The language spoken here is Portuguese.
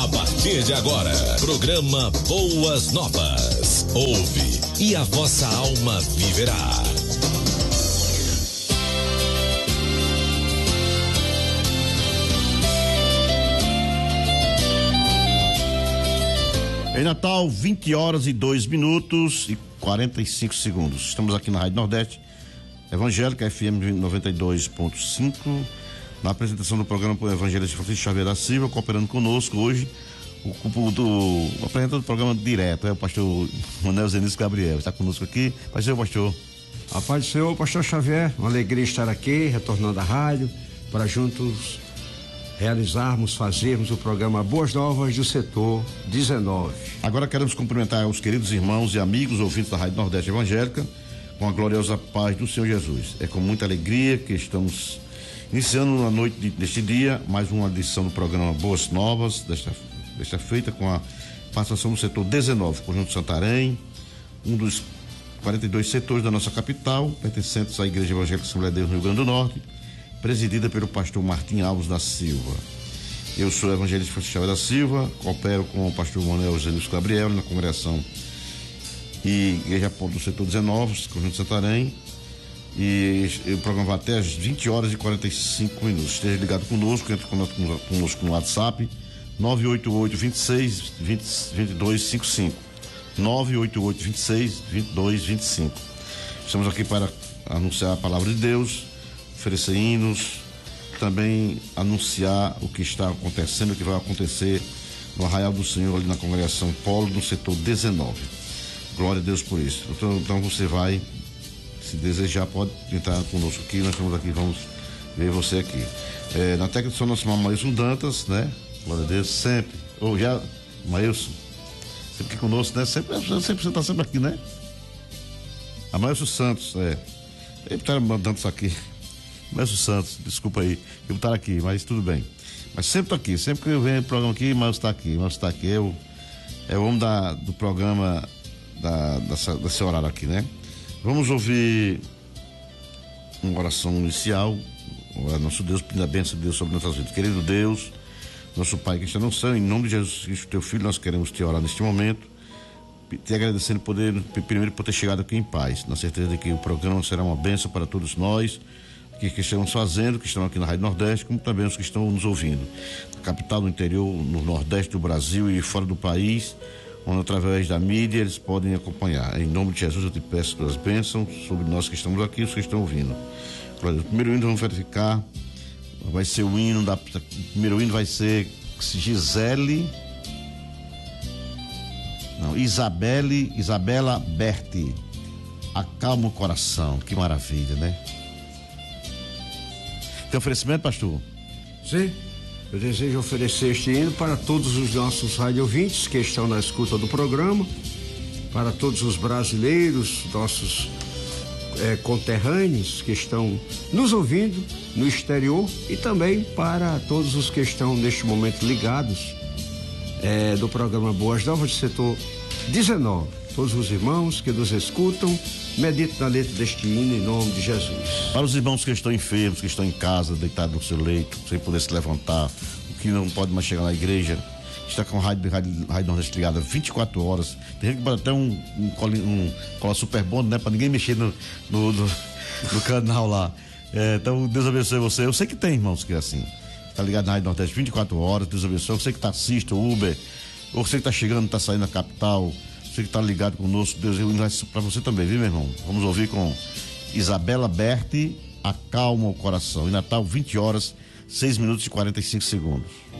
A partir de agora, programa Boas Novas. Ouve e a vossa alma viverá. Em Natal, 20 horas e 2 minutos e 45 segundos. Estamos aqui na Rádio Nordeste, Evangélica FM 92.5. Na apresentação do programa por evangelista Francisco Xavier da Silva, cooperando conosco hoje, o apresentador do programa direto, é o pastor Manuel Zenício Gabriel, está conosco aqui. Paz do Senhor, pastor. A paz do Senhor, pastor Xavier, uma alegria estar aqui, retornando à rádio, para juntos realizarmos, fazermos o programa Boas Novas do Setor 19. Agora queremos cumprimentar os queridos irmãos e amigos ouvintes da Rádio Nordeste Evangélica, com a gloriosa paz do Senhor Jesus. É com muita alegria que estamos iniciando na noite deste dia, mais uma edição do programa Boas Novas, desta feita com a participação do setor 19, Conjunto Santarém, um dos 42 setores da nossa capital, pertencentes à Igreja Evangélica Assembleia de Deus no Rio Grande do Norte, presidida pelo pastor Martim Alves da Silva. Eu sou o evangelista Francisco Xavier da Silva, coopero com o pastor Manuel Zenício Gabriel na congregação e Igreja Ponto do setor 19, Conjunto Santarém. E o programa vai até às 20 horas e 45 minutos. Esteja ligado conosco, entre conosco no WhatsApp 988 26 2255 988 26 2225. Estamos aqui para anunciar a palavra de Deus, oferecer hinos, também anunciar o que está acontecendo, o que vai acontecer no Arraial do Senhor, ali na congregação Polo, no setor 19. Glória a Deus por isso. Então você vai, se desejar, pode entrar conosco aqui, nós estamos aqui, vamos ver você aqui. Na técnica de som, nosso irmão Maílson Dantas, né? Glória a Deus, sempre. Maílson, sempre aqui conosco, né? Sempre você está sempre aqui, né? A Maílson Santos, Ele tá mandando isso aqui. Maílson Santos, desculpa aí, eu estar aqui, mas tudo bem. Mas sempre tô aqui, sempre que eu venho no programa aqui, Maílson está aqui, é o homem do programa desse horário aqui, né? Vamos ouvir uma oração inicial. Nosso Deus, pedindo a bênção de Deus sobre nossas vidas. Querido Deus, nosso Pai que está no céu, em nome de Jesus Cristo, teu Filho, nós queremos te orar neste momento, te agradecendo primeiro por ter chegado aqui em paz, na certeza de que o programa será uma bênção para todos nós que estamos fazendo, que estão aqui na Rádio Nordeste, como também os que estão nos ouvindo na capital, no interior, no Nordeste do Brasil e fora do país, onde através da mídia eles podem acompanhar. Em nome de Jesus eu te peço tuas bênçãos sobre nós que estamos aqui e os que estão ouvindo. O primeiro hino vamos verificar, vai ser o hino o primeiro hino vai ser Isabela Berti, Acalma o Coração. Que maravilha, né? Tem oferecimento, pastor? Sim, eu desejo oferecer este hino para todos os nossos radiovintes que estão na escuta do programa, para todos os brasileiros, nossos conterrâneos que estão nos ouvindo no exterior e também para todos os que estão neste momento ligados do programa Boas Novas do setor 19. Todos os irmãos que nos escutam, medite na letra deste hino em nome de Jesus. Para os irmãos que estão enfermos, que estão em casa, deitados no seu leito, sem poder se levantar, o que não pode mais chegar na igreja, está com a Rádio Nordeste ligada 24 horas. Tem gente que pode até um cola super bom, né? Para ninguém mexer no canal lá. Então, Deus abençoe você. Eu sei que tem irmãos que é assim. Está ligado na Rádio Nordeste 24 horas, Deus abençoe. Você que está assistindo Uber, ou você que está chegando, está saindo da capital, você que está ligado conosco, Deus vai para você também, viu, meu irmão? Vamos ouvir com Isabela Berti, Acalma o Coração. Em Natal, 20 horas, 6 minutos e 45 segundos.